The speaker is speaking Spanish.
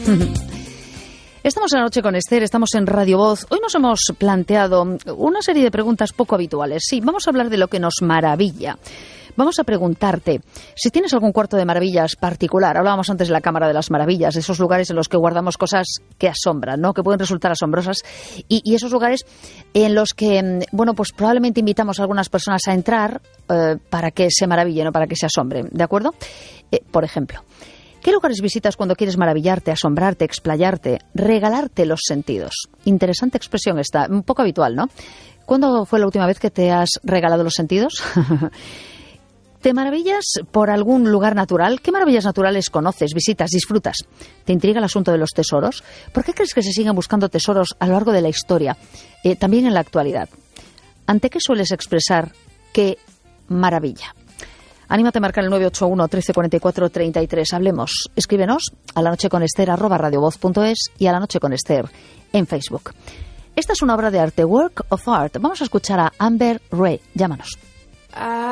Estamos en La Noche con Esther, estamos en Radio Voz. Hoy nos hemos planteado una serie de preguntas poco habituales. Sí, vamos a hablar de lo que nos maravilla. Vamos a preguntarte si tienes algún cuarto de maravillas particular. Hablábamos antes de la Cámara de las Maravillas, de esos lugares en los que guardamos cosas que asombran, ¿no? Que pueden resultar asombrosas. Y esos lugares en los que, bueno, pues probablemente invitamos a algunas personas a entrar para que se maravillen o para que se asombren, ¿de acuerdo? Por ejemplo, ¿qué lugares visitas cuando quieres maravillarte, asombrarte, explayarte, regalarte los sentidos? Interesante expresión esta, un poco habitual, ¿no? ¿Cuándo fue la última vez que te has regalado los sentidos? ¿Te maravillas por algún lugar natural? ¿Qué maravillas naturales conoces, visitas, disfrutas? ¿Te intriga el asunto de los tesoros? ¿Por qué crees que se siguen buscando tesoros a lo largo de la historia, también en la actualidad? ¿Ante qué sueles expresar qué maravilla? Anímate a marcar el 981 1344 33. Hablemos. Escríbenos a lanocheconester@radiovoz.es y a La Noche con Esther en Facebook. Esta es una obra de arte, Work of Art. Vamos a escuchar a Amber Ray. Llámanos.